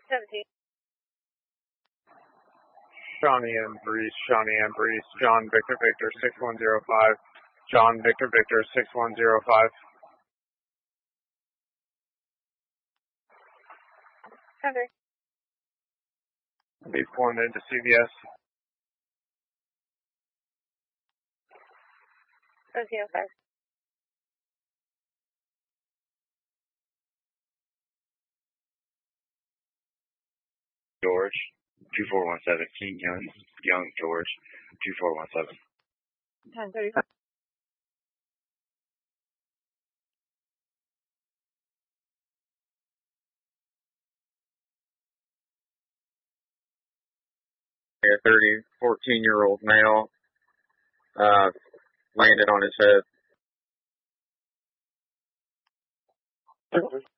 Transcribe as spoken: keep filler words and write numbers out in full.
seventeen. Shawnee and Breeze, Shawnee and Breeze, John Victor Victor six one zero five, John Victor Victor six one zero five. Okay. Be formed into C V S. seventeen oh five. George, two four one seven, King Young, Young George, two four one seven. ten thirty-five. A thirty, fourteen-year-old male, uh, landed on his head.